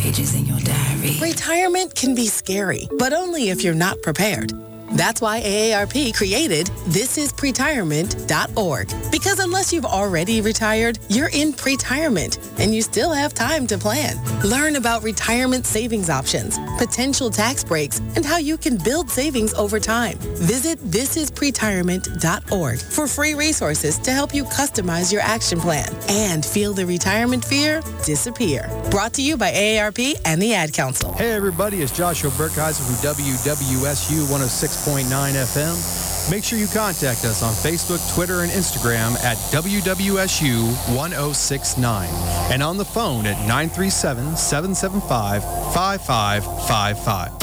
pages in your diary. Retirement can be scary, but only if you're not prepared. That's why AARP created thisispretirement.org. Because unless you've already retired, you're in pretirement, and you still have time to plan. Learn about retirement savings options, potential tax breaks, and how you can build savings over time. Visit thisispretirement.org for free resources to help you customize your action plan and feel the retirement fear disappear. Brought to you by AARP and the Ad Council. Hey everybody, it's Joshua Burkheiser from WWSU 106.9 FM. Make sure you contact us on Facebook, Twitter, and Instagram at WWSU 1069 and on the phone at 937-775-5555.